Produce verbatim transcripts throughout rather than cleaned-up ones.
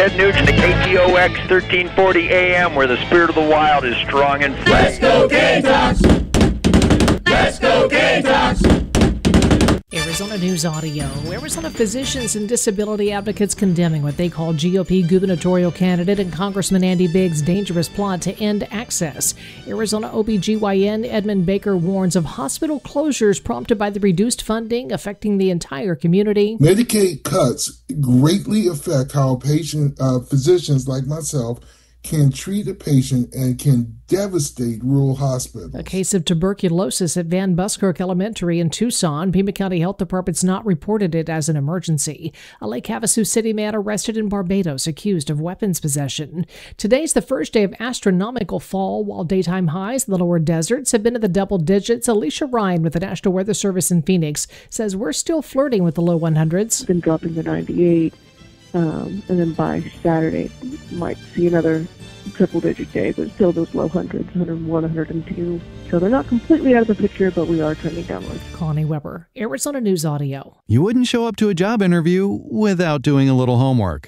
Ted Nugent to K T O X thirteen forty A M, where the spirit of the wild is strong and fresh. Let's go Gamecocks! Let's go Gamecocks! Arizona News Audio. Arizona physicians and disability advocates condemning what they call G O P gubernatorial candidate and Congressman Andy Biggs' dangerous plot to end access. Arizona O B G Y N Edmund Baker warns of hospital closures prompted by the reduced funding affecting the entire community. Medicaid cuts greatly affect how patient uh, physicians like myself can treat a patient and can devastate rural hospitals. A case of tuberculosis at Van Buskirk Elementary in Tucson. Pima County Health Department's not reported it as an emergency. A Lake Havasu City man arrested in Barbados accused of weapons possession. Today's the first day of astronomical fall, while daytime highs in the lower deserts have been in the double digits. Alicia Ryan with the National Weather Service in Phoenix says we're still flirting with the low hundreds. Been dropping to ninety-eight. Um, and then by Saturday, might see another triple-digit day, but still those low hundreds, one oh one, one oh two. So they're not completely out of the picture, but we are trending downwards. Connie Weber, Arizona News Audio. You wouldn't show up to a job interview without doing a little homework.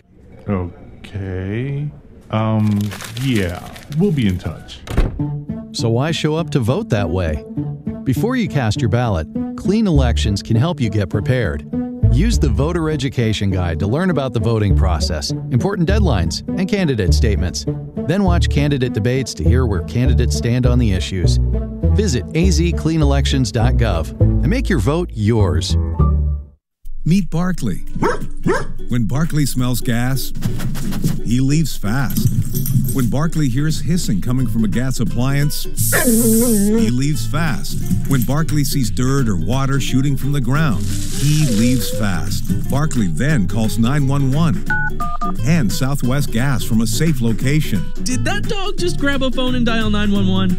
Okay. Um, yeah, we'll be in touch. So why show up to vote that way? Before you cast your ballot, Clean Elections can help you get prepared. Use the Voter Education Guide to learn about the voting process, important deadlines, and candidate statements. Then watch candidate debates to hear where candidates stand on the issues. Visit a z clean elections dot gov and make your vote yours. Meet Barkley. When Barkley smells gas, he leaves fast. When Barkley hears hissing coming from a gas appliance, he leaves fast. When Barkley sees dirt or water shooting from the ground, he leaves fast. Barkley then calls nine one one and Southwest Gas from a safe location. Did that dog just grab a phone and dial nine one one?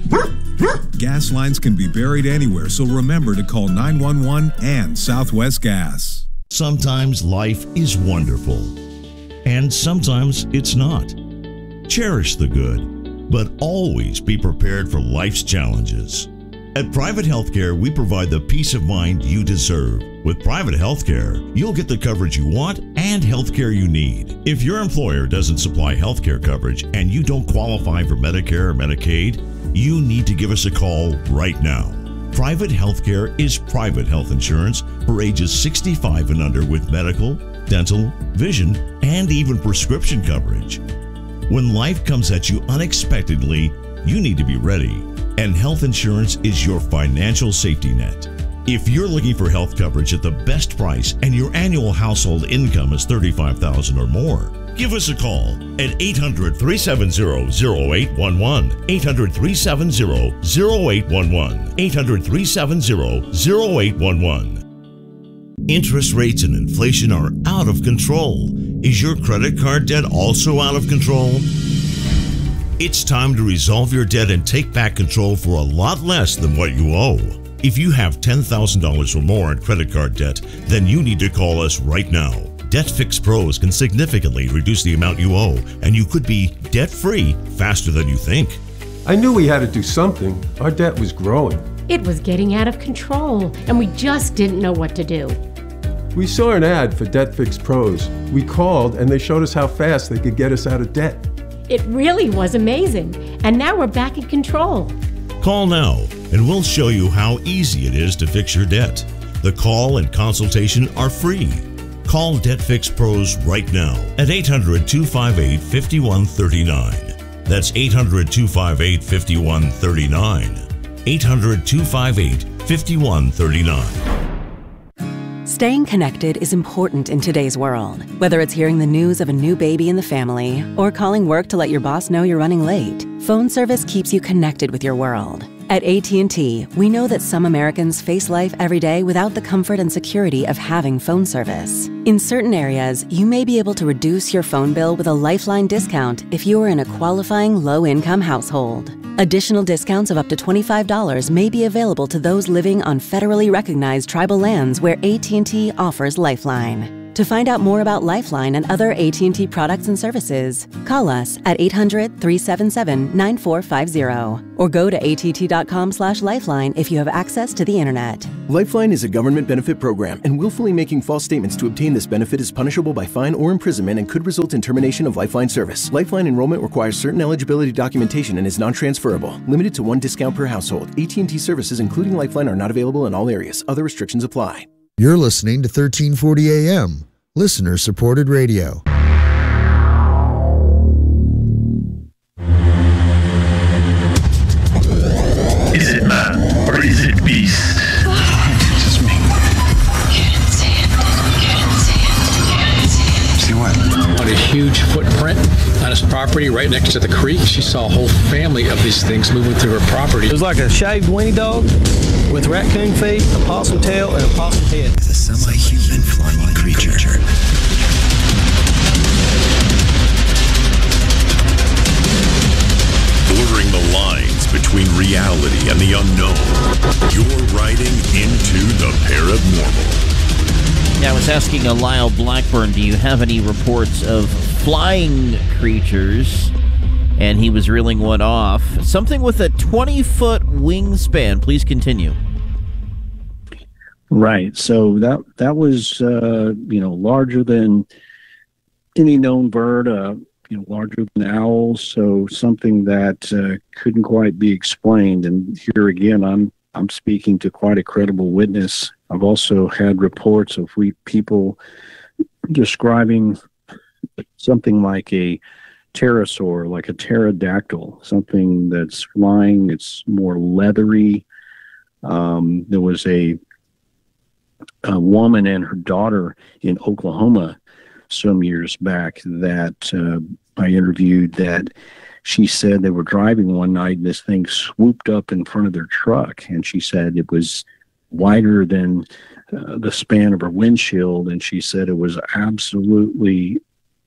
Gas lines can be buried anywhere, so remember to call nine one one and Southwest Gas. Sometimes life is wonderful, and sometimes it's not. Cherish the good, but always be prepared for life's challenges. At Private Healthcare, we provide the peace of mind you deserve. With Private Healthcare, you'll get the coverage you want and healthcare you need. If your employer doesn't supply healthcare coverage and you don't qualify for Medicare or Medicaid, you need to give us a call right now. Private Healthcare is private health insurance for ages sixty-five and under with medical, dental, vision, and even prescription coverage. When life comes at you unexpectedly, you need to be ready, and health insurance is your financial safety net. If you're looking for health coverage at the best price and your annual household income is thirty-five thousand dollars or more, give us a call at eight hundred, three seven zero, zero eight one one, eight hundred, three seven zero, zero eight one one, eight hundred, three seven zero, zero eight one one. Interest rates and inflation are out of control. Is your credit card debt also out of control? It's time to resolve your debt and take back control for a lot less than what you owe. If you have ten thousand dollars or more in credit card debt, then you need to call us right now. DebtFix Pros can significantly reduce the amount you owe, and you could be debt-free faster than you think. I knew we had to do something. Our debt was growing. It was getting out of control, and we just didn't know what to do. We saw an ad for DebtFix Pros. We called, and they showed us how fast they could get us out of debt. It really was amazing, and now we're back in control. Call now, and we'll show you how easy it is to fix your debt. The call and consultation are free. Call DebtFix Pros right now at eight hundred, two five eight, five one three nine. That's eight hundred, two five eight, five one three nine. eight hundred, two five eight, five one three nine. Staying connected is important in today's world. Whether it's hearing the news of a new baby in the family or calling work to let your boss know you're running late, phone service keeps you connected with your world. At A T and T, we know that some Americans face life every day without the comfort and security of having phone service. In certain areas, you may be able to reduce your phone bill with a Lifeline discount if you are in a qualifying low-income household. Additional discounts of up to twenty-five dollars may be available to those living on federally recognized tribal lands where A T and T offers Lifeline. To find out more about Lifeline and other A T and T products and services, call us at eight hundred, three seven seven, nine four five zero or go to A T T dot com slash lifeline if you have access to the internet. Lifeline is a government benefit program, and willfully making false statements to obtain this benefit is punishable by fine or imprisonment and could result in termination of Lifeline service. Lifeline enrollment requires certain eligibility documentation and is non-transferable. Limited to one discount per household. A T and T services, including Lifeline, are not available in all areas. Other restrictions apply. You're listening to thirteen forty A M, listener-supported radio. Is it man or is it beast? It's me. You didn't see it. You didn't see it. You didn't see it. See what? On a huge footprint on his property right next to the creek. She saw a whole family of these things moving through her property. It was like a shaved weenie dog with raccoon feet, a possum tail, and a possum head. It's a semi-human flying creature. Blurring the lines between reality and the unknown. You're riding into the paranormal. Yeah, I was asking uh, Lyle Blackburn, do you have any reports of flying creatures? And he was reeling one off. Something with a twenty-foot wingspan. Please continue. Right. So that that was, uh, you know, larger than any known bird, uh, you know, larger than owls. So something that uh, couldn't quite be explained. And here again, I'm I'm speaking to quite a credible witness. I've also had reports of we people describing something like a pterosaur, like a pterodactyl, something that's flying. It's more leathery. Um, there was a, a woman and her daughter in Oklahoma some years back that uh, I interviewed that she said they were driving one night and this thing swooped up in front of their truck. And she said it was wider than uh, the span of her windshield. And she said it was absolutely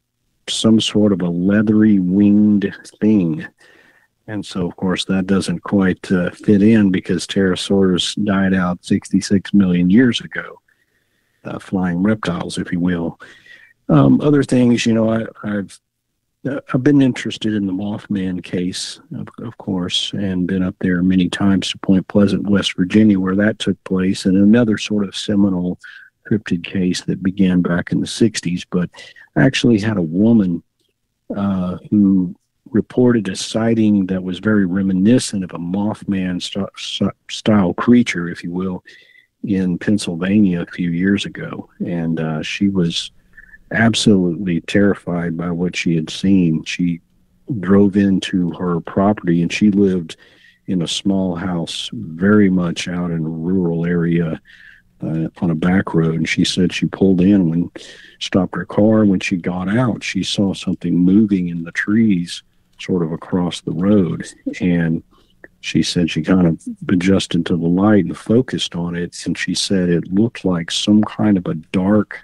some sort of a leathery winged thing. And so, of course, that doesn't quite uh, fit in because pterosaurs died out sixty-six million years ago, uh, flying reptiles, if you will. Um, other things, you know, I, I've uh, I've been interested in the Mothman case, of, of course, and been up there many times to Point Pleasant, West Virginia, where that took place, and another sort of seminal cryptid case that began back in the sixties. But I actually had a woman uh, who reported a sighting that was very reminiscent of a Mothman st- style creature, if you will, in Pennsylvania a few years ago. And uh, she was absolutely terrified by what she had seen. She drove into her property, and she lived in a small house very much out in a rural area uh, on a back road. And she said she pulled in when stopped her car. When she got out, she saw something moving in the trees sort of across the road. And she said she kind of adjusted to the light and focused on it. And she said it looked like some kind of a dark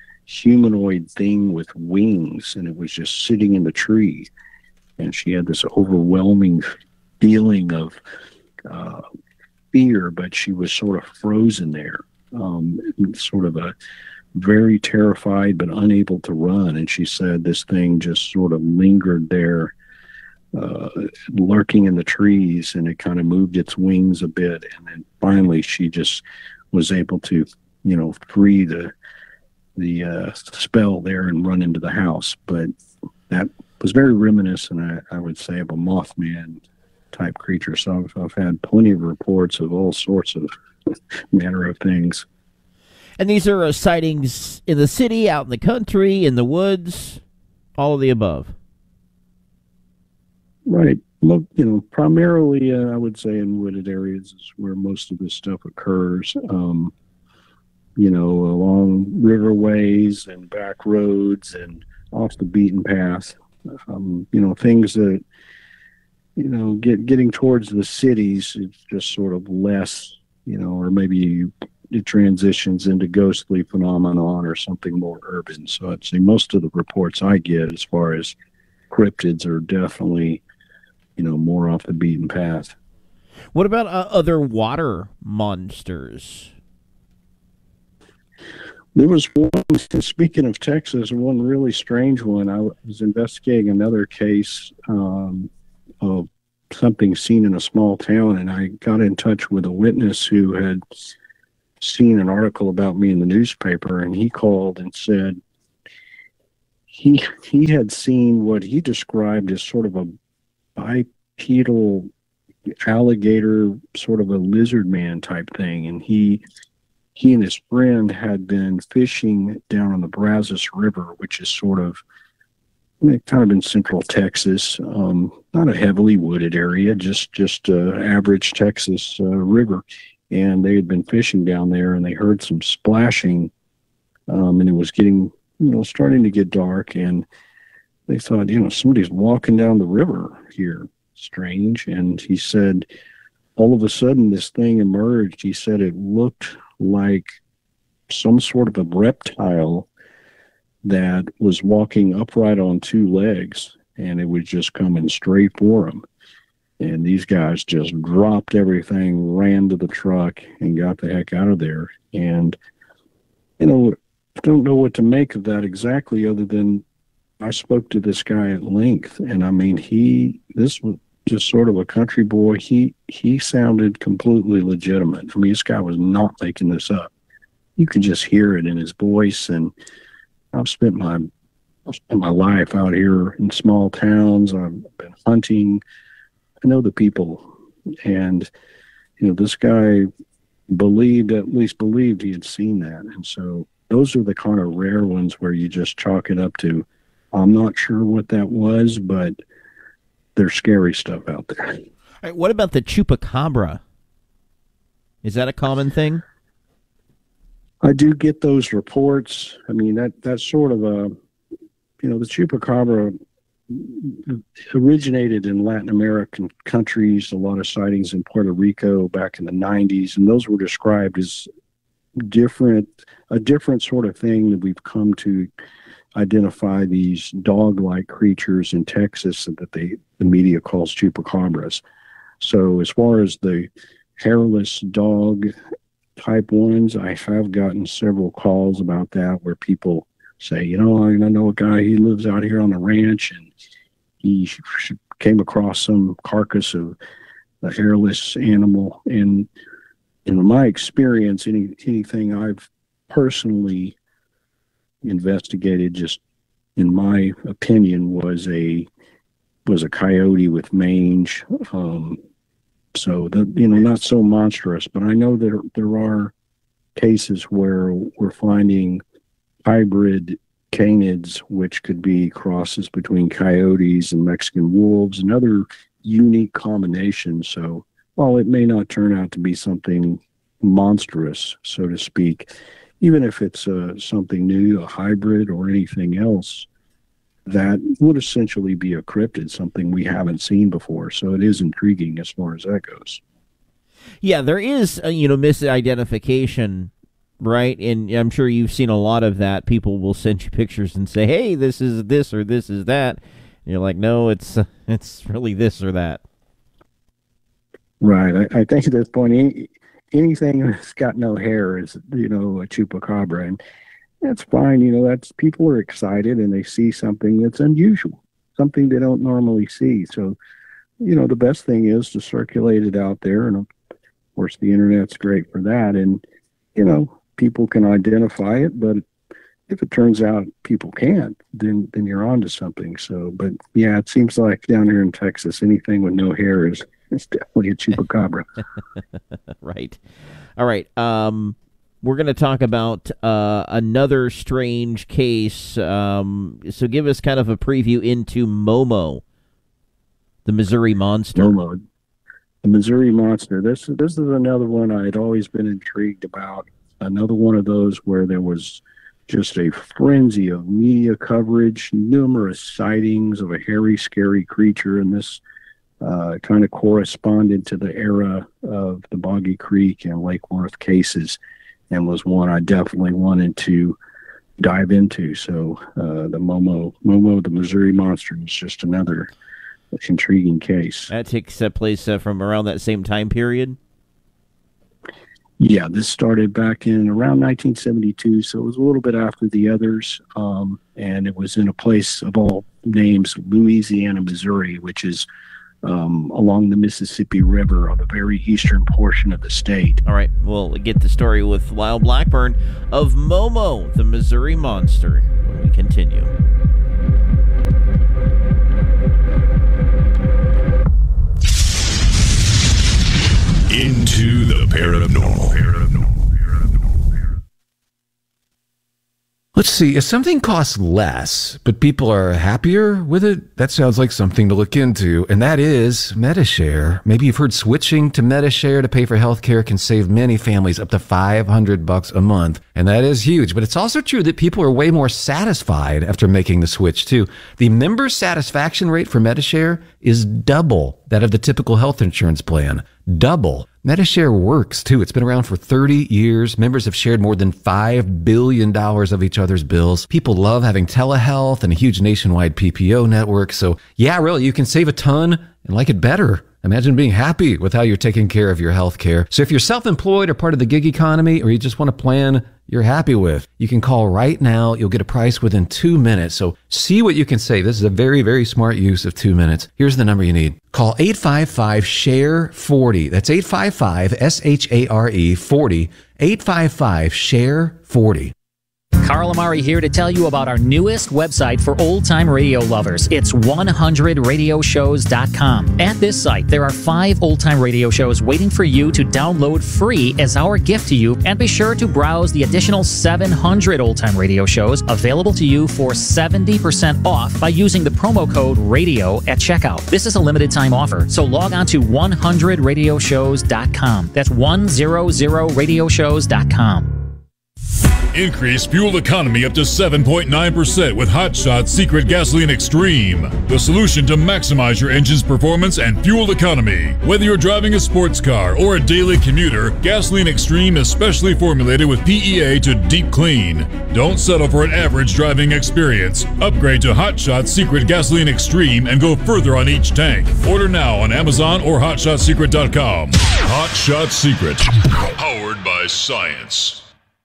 humanoid thing with wings, and it was just sitting in the tree. And she had this overwhelming feeling of uh, fear, but she was sort of frozen there, um, sort of a very terrified but unable to run. And she said this thing just sort of lingered there, uh, lurking in the trees, and it kind of moved its wings a bit. And then finally she just was able to, you know, free the the uh, spell there and run into the house. But that was very reminiscent, I, I would say, of a Mothman type creature. So I've, I've had plenty of reports of all sorts of manner of things. And these are uh, sightings in the city, out in the country, in the woods, all of the above. Right. Look, you know, primarily, uh, I would say in wooded areas is where most of this stuff occurs. Um, you know, along riverways and back roads and off the beaten path. Um, you know, things that, you know, get getting towards the cities, it's just sort of less, you know, or maybe you, it transitions into ghostly phenomenon or something more urban. So I'd say most of the reports I get as far as cryptids are definitely, you know, more off the beaten path. What about uh, other water monsters? There was one, speaking of Texas, one really strange one. I was investigating another case um, of something seen in a small town, and I got in touch with a witness who had seen an article about me in the newspaper, and he called and said he he had seen what he described as sort of a bipedal alligator, sort of a lizard man type thing, and he he and his friend had been fishing down on the Brazos River, which is sort of kind of in central Texas, um, not a heavily wooded area, just just uh, average Texas uh, river. And they had been fishing down there, and they heard some splashing, um, and it was getting, you know, starting to get dark, and they thought, you know, somebody's walking down the river here. Strange. And he said, all of a sudden, this thing emerged. He said it looked like some sort of a reptile that was walking upright on two legs, and it was just coming straight for him. And these guys just dropped everything, ran to the truck, and got the heck out of there. And, you know, I don't know what to make of that exactly, other than I spoke to this guy at length. And I mean, he, this was just sort of a country boy. He, he sounded completely legitimate. I mean, this guy was not making this up. You could just hear it in his voice. And I've spent my, I've spent my life out here in small towns. I've been hunting. I know the people, and, you know, this guy believed, at least believed he had seen that. And so those are the kind of rare ones where you just chalk it up to, I'm not sure what that was, but there's scary stuff out there. All right, what about the chupacabra? Is that a common thing? I do get those reports. I mean, that that's sort of a, you know, the chupacabra originated in Latin American countries, a lot of sightings in Puerto Rico back in the nineties, and those were described as different, a different sort of thing that we've come to identify these dog-like creatures in Texas that they, the media calls chupacabras. So as far as the hairless dog type ones, I have gotten several calls about that where people say, you know, I know a guy, he lives out here on the ranch, and he came across some carcass of a hairless animal. And in my experience, any anything I've personally investigated, just in my opinion, was a was a coyote with mange. Um, so the you know, not so monstrous, but I know that there are cases where we're finding hybrid canids, which could be crosses between coyotes and Mexican wolves and other unique combinations. So while it may not turn out to be something monstrous, so to speak, even if it's uh, something new, a hybrid or anything else, that would essentially be a cryptid, something we haven't seen before. So it is intriguing as far as that goes. Yeah, there is, uh, you know, misidentification, right? And I'm sure you've seen a lot of that. People will send you pictures and say, hey, this is this or this is that. And you're like, no, it's uh, it's really this or that. Right. I, I think at this point, any, anything that's got no hair is, you know, a chupacabra. And that's fine. You know, that's, people are excited and they see something that's unusual, something they don't normally see. So, you know, the best thing is to circulate it out there. And of course, the internet's great for that. And, you know, people can identify it, but if it turns out people can't, then then you're onto something. So, but yeah, it seems like down here in Texas, anything with no hair is it's definitely a chupacabra. Right. All right. Um, we're going to talk about uh, another strange case. Um, so give us kind of a preview into Momo, the Missouri Monster. Momo, the Missouri Monster. This this is another one I had always been intrigued about. Another one of those where there was just a frenzy of media coverage, numerous sightings of a hairy, scary creature, and this uh, kind of corresponded to the era of the Boggy Creek and Lake Worth cases, and was one I definitely wanted to dive into. So uh, the Momo, Momo, the Missouri Monster, is just another intriguing case. That takes uh, place uh, from around that same time period? Yeah, this started back in around nineteen seventy-two, so it was a little bit after the others, um, and it was in a place of all names, Louisiana, Missouri, which is um, along the Mississippi River on the very eastern portion of the state. All right, we'll get the story with Lyle Blackburn of Momo, the Missouri Monster, when we continue. Into the paranormal. Let's see, if something costs less, but people are happier with it, that sounds like something to look into, and that is Medi-Share. Maybe you've heard switching to Medi-Share to pay for healthcare can save many families up to five hundred bucks a month, and that is huge. But it's also true that people are way more satisfied after making the switch, too. The member satisfaction rate for Medi-Share is double that of the typical health insurance plan. Double. Medi-Share works, too. It's been around for thirty years. Members have shared more than five billion dollars of each other's bills. People love having telehealth and a huge nationwide P P O network. So, yeah, really, you can save a ton and like it better. Imagine being happy with how you're taking care of your health care. So if you're self-employed or part of the gig economy, or you just want a plan you're happy with, you can call right now. You'll get a price within two minutes. So see what you can save. This is a very, very smart use of two minutes. Here's the number you need. Call eight five five, S H A R E, forty. That's eight five five, S H A R E, forty. eight five five, S H A R E, forty. Carl Amari here to tell you about our newest website for old-time radio lovers. It's one hundred radio shows dot com. At this site, there are five old-time radio shows waiting for you to download free as our gift to you, and be sure to browse the additional seven hundred old-time radio shows available to you for seventy percent off by using the promo code RADIO at checkout. This is a limited-time offer, so log on to one hundred radio shows dot com. That's one hundred radio shows dot com. Increase fuel economy up to seven point nine percent with Hot Shot Secret Gasoline Extreme, the solution to maximize your engine's performance and fuel economy. Whether you're driving a sports car or a daily commuter, Gasoline Extreme is specially formulated with P E A to deep clean. Don't settle for an average driving experience. Upgrade to Hot Shot Secret Gasoline Extreme and go further on each tank. Order now on Amazon or hot shot secret dot com. Hot Shot Secret, powered by science.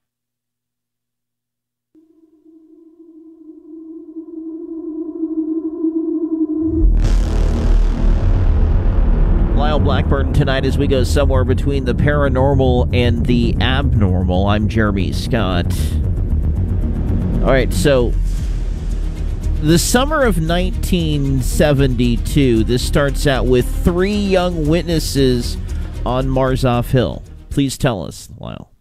Lyle Blackburn tonight as we go somewhere between the paranormal and the abnormal. I'm Jeremy Scott. All right, so the summer of nineteen seventy-two, this starts out with three young witnesses on Marzoff Hill. Please tell us, Lyle.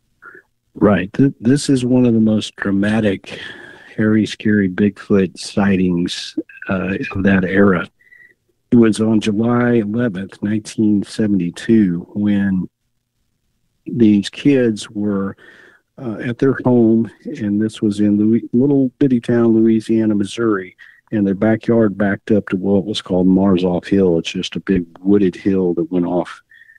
Right. Th- this is one of the most dramatic, hairy, scary Bigfoot sightings uh, of that era. It was on July eleventh, nineteen seventy-two, when these kids were uh, at their home, and this was in Louis- little bitty town, Louisiana, Missouri, and their backyard backed up to what was called Marzoff Hill. It's just a big wooded hill that went off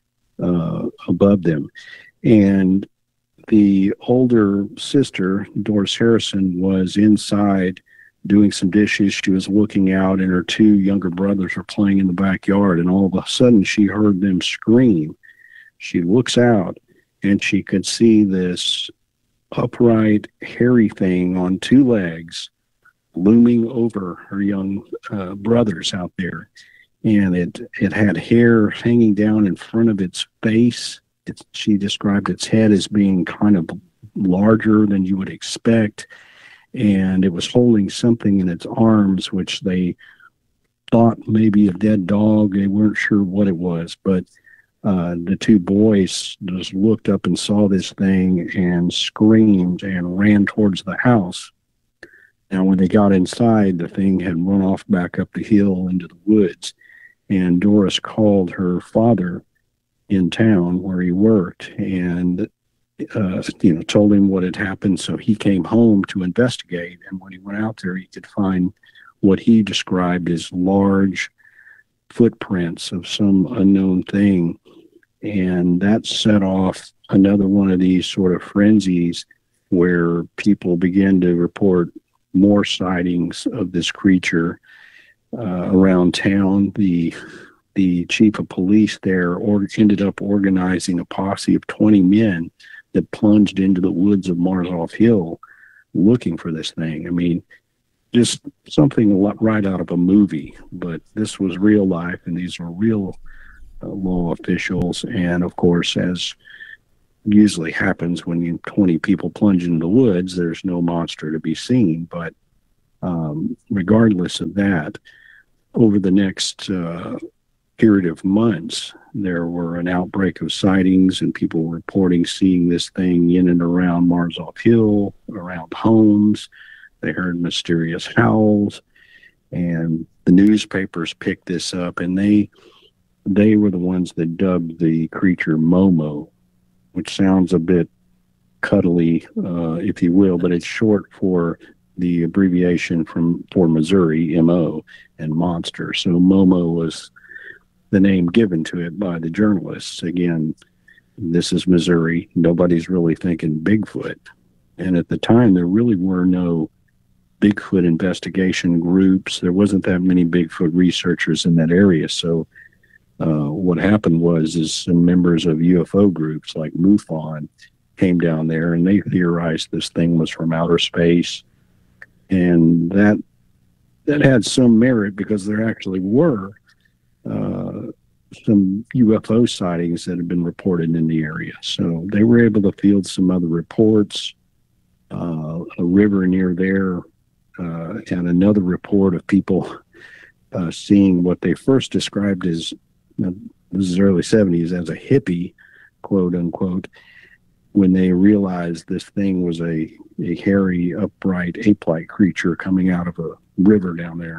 uh, above them. And the older sister, Doris Harrison, was inside doing some dishes. She was looking out, and her two younger brothers were playing in the backyard, and all of a sudden she heard them scream. She looks out, and she could see this upright, hairy thing on two legs looming over her young uh, brothers out there. And it, it had hair hanging down in front of its face. It's, she described its head as being kind of larger than you would expect. And it was holding something in its arms, which they thought maybe a dead dog. They weren't sure what it was, but uh, the two boys just looked up and saw this thing and screamed and ran towards the house. Now, when they got inside, the thing had run off back up the hill into the woods, and Doris called her father in town where he worked, and Uh, you know, told him what had happened. So he came home to investigate. And when he went out there, he could find what he described as large footprints of some unknown thing. And that set off another one of these sort of frenzies where people began to report more sightings of this creature uh, around town. The the chief of police there or ended up organizing a posse of twenty men that plunged into the woods of Marzoff Hill looking for this thing. I mean, just something a lot right out of a movie, but this was real life, and these were real uh, law officials. And of course, as usually happens when you, twenty people plunge into the woods, there's no monster to be seen. But um, regardless of that, over the next uh, period of months, there were an outbreak of sightings and people reporting seeing this thing in and around Marzoff Hill, around homes. They heard mysterious howls, and the newspapers picked this up, and they they were the ones that dubbed the creature Momo, which sounds a bit cuddly, uh, if you will, but it's short for the abbreviation from for Missouri, M O, and monster. So Momo was the name given to it by the journalists. Again, this is Missouri. Nobody's really thinking Bigfoot. And at the time, there really were no Bigfoot investigation groups. There wasn't that many Bigfoot researchers in that area. So uh, what happened was is some members of U F O groups like MUFON came down there, and they theorized this thing was from outer space. And that that had some merit because there actually were uh, some U F O sightings that had been reported in the area. So they were able to field some other reports. Uh, a river near there uh, and another report of people uh, seeing what they first described as, uh, this is early seventies, as a hippie, quote unquote, when they realized this thing was a, a hairy, upright, ape-like creature coming out of a river down there.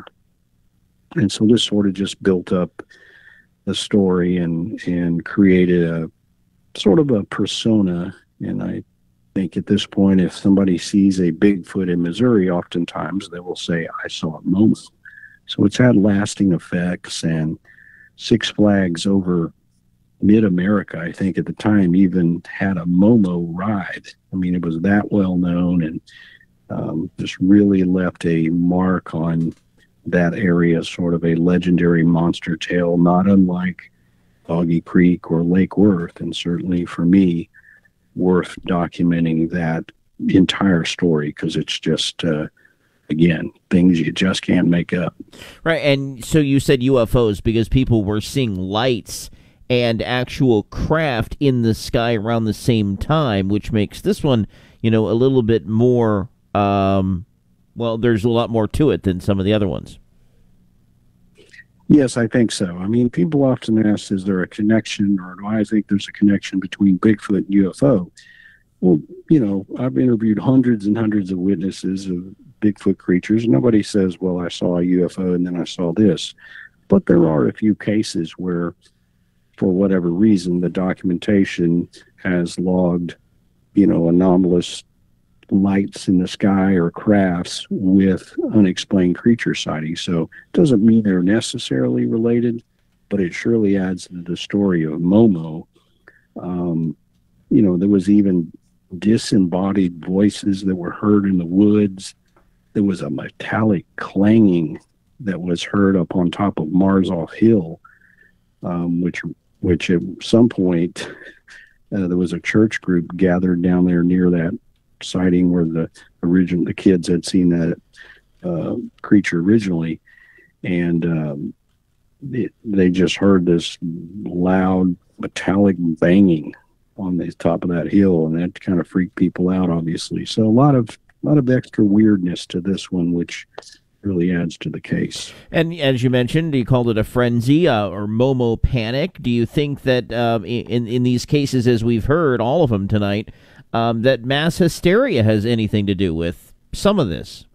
And so this sort of just built up the story and, and created a sort of a persona. And I think at this point, if somebody sees a Bigfoot in Missouri, oftentimes they will say, I saw a Momo. So it's had lasting effects, and Six Flags over mid-America, I think at the time, even had a Momo ride. I mean, it was that well known, and um, just really left a mark on that area, sort of a legendary monster tale, not unlike Boggy Creek or Lake Worth, and certainly for me, worth documenting that entire story, because it's just, uh, again, things you just can't make up. Right, and so you said U F Os because people were seeing lights and actual craft in the sky around the same time, which makes this one, you know, a little bit more, um, well, there's a lot more to it than some of the other ones. Yes, I think so. I mean, people often ask, is there a connection, or do I think there's a connection between Bigfoot and U F O? Well, you know, I've interviewed hundreds and hundreds of witnesses of Bigfoot creatures. Nobody says, well, I saw a U F O and then I saw this. But there are a few cases where, for whatever reason, the documentation has logged, you know, anomalous lights in the sky or crafts with unexplained creature sightings. So it doesn't mean they're necessarily related, but it surely adds to the story of Momo. Um, you know, there was even disembodied voices that were heard in the woods. There was a metallic clanging that was heard up on top of Marzoff Hill, um, which which at some point uh, there was a church group gathered down there near that sighting where the original the kids had seen that uh, creature originally, and um, it, they just heard this loud metallic banging on the top of that hill, and that kind of freaked people out, obviously. So a lot of a lot of extra weirdness to this one, which really adds to the case. And as you mentioned, you called it a frenzy uh, or Momo panic. Do you think that uh, in in these cases, as we've heard, all of them tonight, um, that mass hysteria has anything to do with some of this?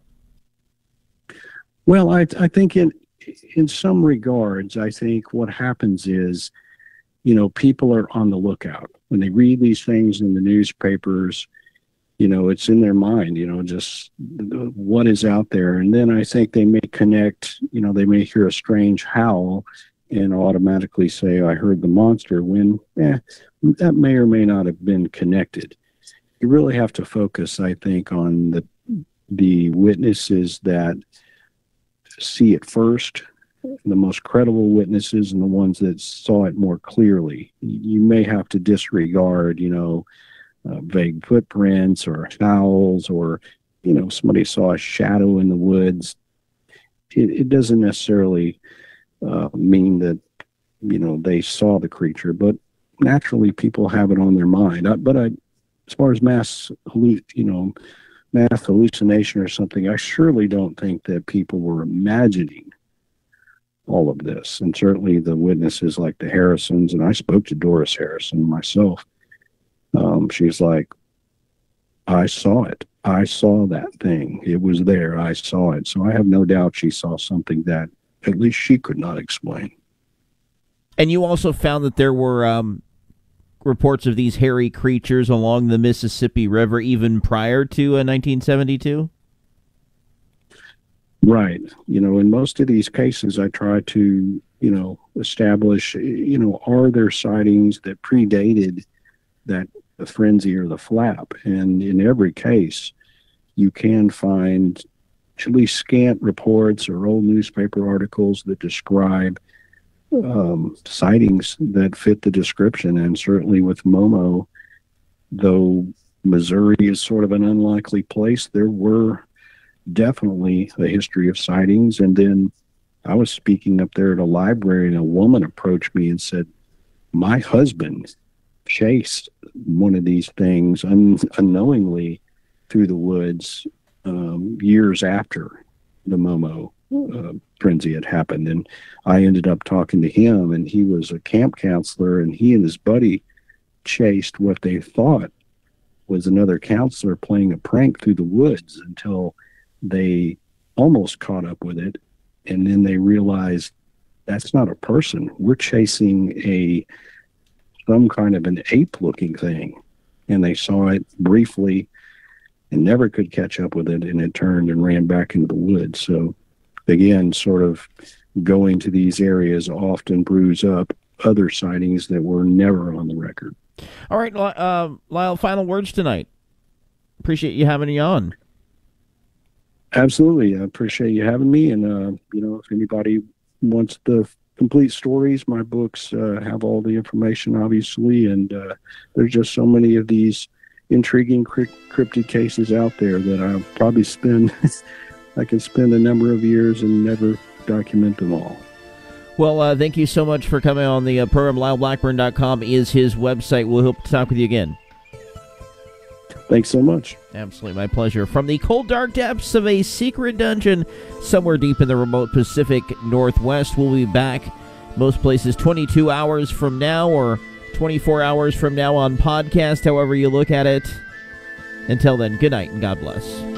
Well, I I think in in some regards, I think what happens is, you know, people are on the lookout when they read these things in the newspapers. You know, it's in their mind, you know, just what is out there. And then I think they may connect, you know, they may hear a strange howl and automatically say, I heard the monster, when eh, that may or may not have been connected. You really have to focus, I think, on the the witnesses that see it first the most credible witnesses and the ones that saw it more clearly. You may have to disregard, you know, uh, vague footprints or howls, or, you know, somebody saw a shadow in the woods. It, it doesn't necessarily uh, mean that, you know, they saw the creature, but naturally people have it on their mind. I, but I, as far as mass, halluc- you know, mass hallucination or something, I surely don't think that people were imagining all of this. And certainly the witnesses like the Harrisons, and I spoke to Doris Harrison myself. Um, she's like, I saw it. I saw that thing. It was there. I saw it. So I have no doubt she saw something that at least she could not explain. And you also found that there were um, reports of these hairy creatures along the Mississippi River even prior to uh, nineteen seventy-two? Right. You know, in most of these cases, I try to, you know, establish, you know, are there sightings that predated that the frenzy or the flap? And in every case, you can find at least scant reports or old newspaper articles that describe um, sightings that fit the description. And certainly with Momo, though Missouri is sort of an unlikely place, there were definitely a history of sightings. And then I was speaking up there at a library, and a woman approached me and said, my husband chased one of these things un- unknowingly through the woods um, years after the Momo uh, frenzy had happened. And I ended up talking to him, and he was a camp counselor, and he and his buddy chased what they thought was another counselor playing a prank through the woods until they almost caught up with it. And then they realized that's not a person. We're chasing a some kind of an ape-looking thing. And they saw it briefly and never could catch up with it, and it turned and ran back into the woods. So, again, sort of going to these areas often brews up other sightings that were never on the record. All right, uh, Lyle, final words tonight. Appreciate you having me on. Absolutely. I appreciate you having me. And, uh, you know, if anybody wants the complete stories, my books uh, have all the information, obviously. And uh, there's just so many of these intriguing crypt- cryptid cases out there that I'll probably spend, I can spend a number of years and never document them all. Well, uh, thank you so much for coming on the uh, program. Lyle Blackburn dot com is his website. We'll hope to talk with you again. Thanks so much. Absolutely, my pleasure. From the cold, dark depths of a secret dungeon somewhere deep in the remote Pacific Northwest, we'll be back most places twenty-two hours from now or twenty-four hours from now on podcast, however you look at it. Until then, good night and God bless.